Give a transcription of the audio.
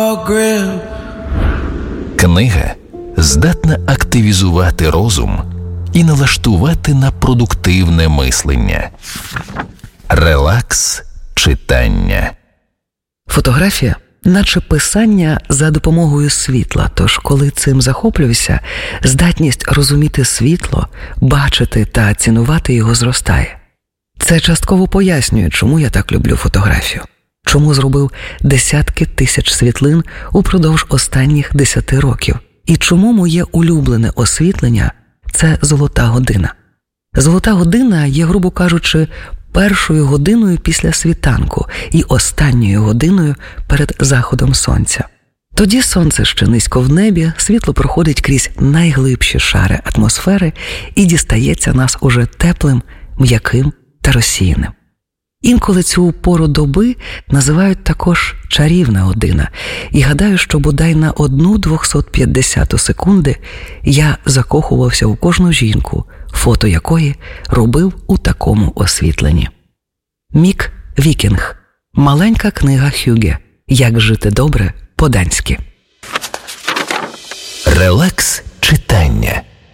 Книга здатна активізувати розум і налаштувати на продуктивне мислення. Релакс читання. Фотографія – наче писання за допомогою світла, тож коли цим захоплююся, здатність розуміти світло, бачити та цінувати його зростає. Це частково пояснює, чому я так люблю фотографію, чому зробив десятки тисяч світлин упродовж останніх 10 років, і чому моє улюблене освітлення – це золота година. Золота година є, грубо кажучи, першою годиною після світанку і останньою годиною перед заходом сонця. Тоді сонце ще низько в небі, світло проходить крізь найглибші шари атмосфери і дістається нас уже теплим, м'яким та розсіяним. Інколи цю пору доби називають також чарівна година, і гадаю, що бодай на 1/250 секунди я закохувався у кожну жінку, фото якої робив у такому освітленні. Мік Вікінг. Маленька книга Хюге. Як жити добре по-данськи. Релакс читання.